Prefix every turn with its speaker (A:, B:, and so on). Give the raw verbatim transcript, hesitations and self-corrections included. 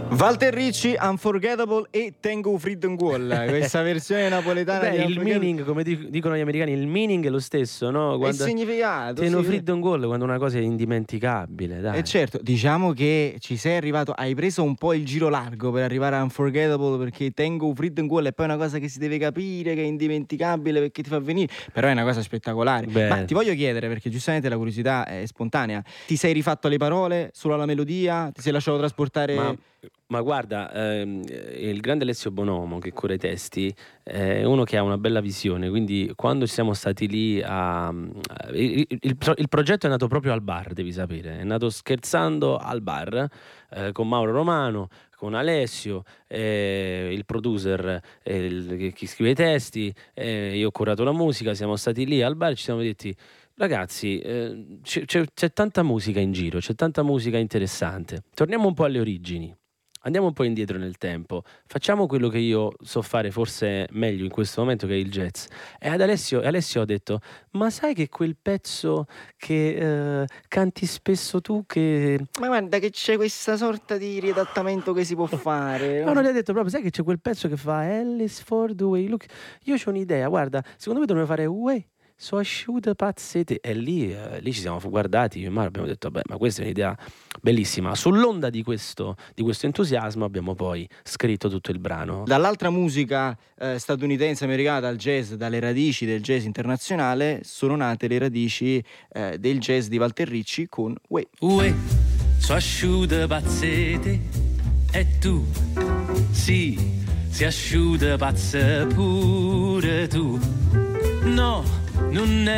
A: Walter Ricci, Unforgettable e Tango Freedom Wall, questa versione napoletana.
B: Beh,
A: di
B: il meaning, come dicono gli americani, il meaning è lo stesso, no? Quando
A: il significato.
B: Tango
A: sì.
B: Freedom Wall, quando una cosa è indimenticabile, dai.
A: E certo, diciamo che ci sei arrivato, hai preso un po' il giro largo per arrivare a Unforgettable, perché Tango Freedom Wall è poi una cosa che si deve capire, che è indimenticabile, perché ti fa venire, però è una cosa spettacolare.
B: Beh.
A: Ma ti voglio chiedere, perché giustamente la curiosità è spontanea, ti sei rifatto le parole, solo la melodia, ti sei lasciato trasportare?
B: Ma, ma guarda, ehm, il grande Alessio Bonomo, che cura i testi, è uno che ha una bella visione, quindi quando siamo stati lì a... il, il, il progetto è nato proprio al bar, devi sapere, è nato scherzando al bar, eh, con Mauro Romano, con Alessio, eh, il producer, eh, il, chi scrive i testi, eh, io ho curato la musica, siamo stati lì al bar e ci siamo detti: ragazzi, eh, c'è, c'è, c'è tanta musica in giro, c'è tanta musica interessante, torniamo un po' alle origini. Andiamo un po' indietro nel tempo, facciamo quello che io so fare forse meglio in questo momento, che è il jazz. E ad Alessio, Alessio ha detto: ma sai che quel pezzo che eh, canti spesso tu, che...
A: Ma guarda che c'è questa sorta di riadattamento che si può fare.
B: No, non gli ha detto proprio: sai che c'è quel pezzo che fa Alice for the way you look. Io c'ho un'idea, guarda, secondo me dovremmo fare way. So asciutta pazzete. E lì, eh, lì ci siamo guardati, io e Mario abbiamo detto: vabbè, ma questa è un'idea bellissima. Sull'onda di questo, di questo entusiasmo abbiamo poi scritto tutto il brano.
A: Dall'altra musica eh, statunitense, americana, dal jazz, dalle radici del jazz internazionale, sono nate le radici eh, del jazz di Walter Ricci con Uè.
C: Uè, so asciutta pazzete. E tu, sì, si asciutta pazza pure tu. No, non è